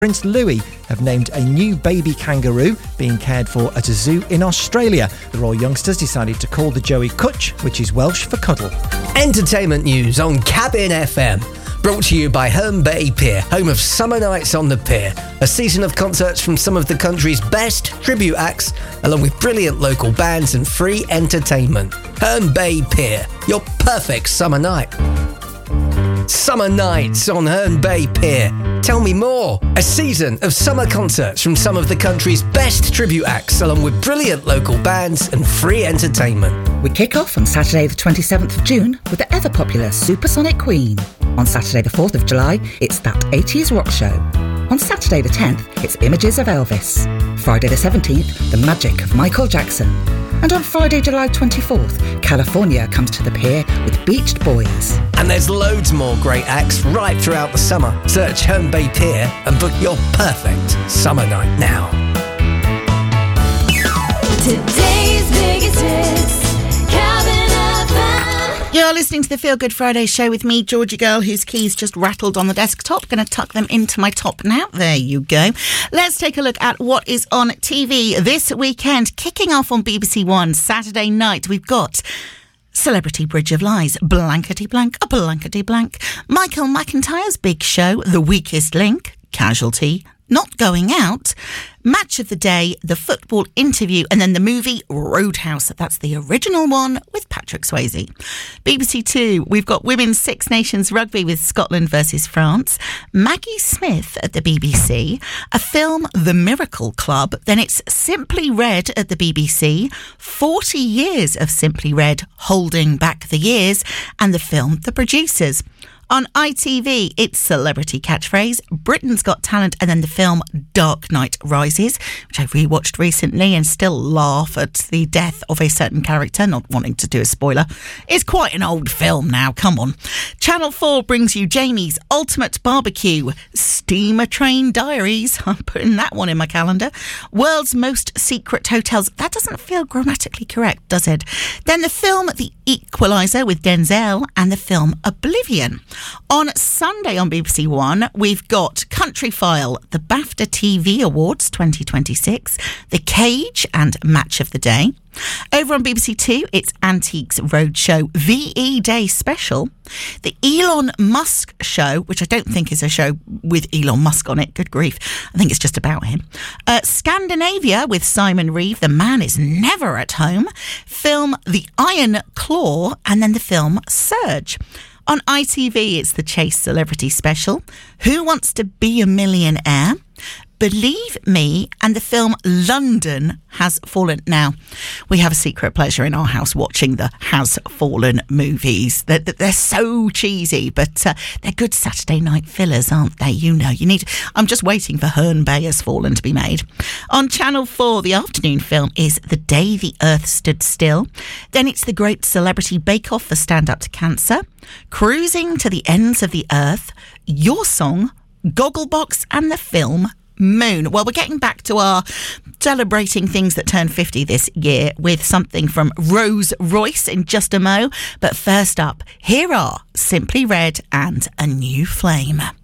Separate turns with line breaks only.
Prince Louis have named a new baby kangaroo being cared for at a zoo in Australia. The royal youngsters decided to call the Joey Cutch, which is Welsh for cuddle.
Entertainment news on Cabin FM. Brought to you by Herne Bay Pier, home of Summer Nights on the Pier. A season of concerts from some of the country's best tribute acts, along with brilliant local bands and free entertainment. Herne Bay Pier, your perfect summer night. Summer Nights on Herne Bay Pier. Tell me more. A season of summer concerts from some of the country's best tribute acts, along with brilliant local bands and free entertainment.
We kick off on Saturday the 27th of June with the ever-popular Supersonic Queen. On Saturday the 4th of July, it's That 80s Rock Show. On Saturday the 10th, it's Images of Elvis. Friday the 17th, The Magic of Michael Jackson. And on Friday, July 24th, California comes to the Pier with Beached Boys.
And there's loads more great acts right throughout the summer. Search Herne Bay Pier and book your perfect summer night now.
Today's biggest hits, Cabin FM.
You're listening to the Feel Good Friday show with me, Georgie Girl, whose keys just rattled on the desktop. Going to tuck them into my top now. There you go. Let's take a look at what is on TV this weekend. Kicking off on BBC One Saturday night, we've got Celebrity Bridge of Lies, blankety blank, a blankety blank. Michael McIntyre's big show, The Weakest Link, Casualty, Not Going Out, Match of the Day, The Football Interview, and then the movie Roadhouse. That's the original one with Patrick Swayze. BBC Two, we've got Women's Six Nations Rugby with Scotland versus France. Maggie Smith at the BBC. A film, The Miracle Club. Then it's Simply Red at the BBC. 40 years of Simply Red, Holding Back the Years. And the film, The Producers. On ITV, it's Celebrity Catchphrase, Britain's Got Talent, and then the film Dark Knight Rises, which I rewatched recently and still laugh at the death of a certain character, not wanting to do a spoiler. It's quite an old film now, come on. Channel 4 brings you Jamie's Ultimate Barbecue, Steamer Train Diaries, I'm putting that one in my calendar, World's Most Secret Hotels. That doesn't feel grammatically correct, does it? Then the film The Equalizer with Denzel and the film Oblivion. On Sunday on BBC One, we've got Country File, the BAFTA TV Awards 2026, The Cage and Match of the Day. Over on BBC Two, it's Antiques Roadshow VE Day Special, the Elon Musk Show, which I don't think is a show with Elon Musk on it, good grief, I think it's just about him. Scandinavia with Simon Reeve, The Man Is Never at Home, film The Iron Claw, and then the film Surge. On ITV, it's the Chase Celebrity Special, Who Wants to Be a Millionaire, Believe Me, and the film London Has Fallen. Now, we have a secret pleasure in our house watching the Has Fallen movies. They're so cheesy, but they're good Saturday night fillers, aren't they? You know, I'm just waiting for Herne Bay Has Fallen to be made. On Channel 4, the afternoon film is The Day the Earth Stood Still. Then it's The Great Celebrity Bake Off for Stand Up to Cancer, Cruising to the Ends of the Earth, Your Song, Gogglebox, and the film Moon. Well, we're getting back to our celebrating things that turn 50 this year with something from Rose Royce in just a mo. But first up, here are Simply Red and A New Flame.